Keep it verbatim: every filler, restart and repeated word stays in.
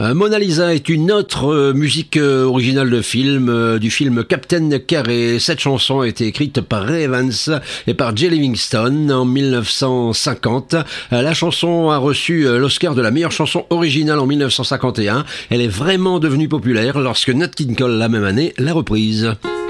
Euh, Mona Lisa est une autre euh, musique euh, originale de film, euh, du film Captain Carré. Cette chanson a été écrite par Ray Evans et par Jay Livingston en mille neuf cent cinquante. Euh, la chanson a reçu euh, l'Oscar de la meilleure chanson originale en mille neuf cent cinquante et un. Elle est vraiment devenue populaire lorsque Nat King Cole, la même année, l'a reprise.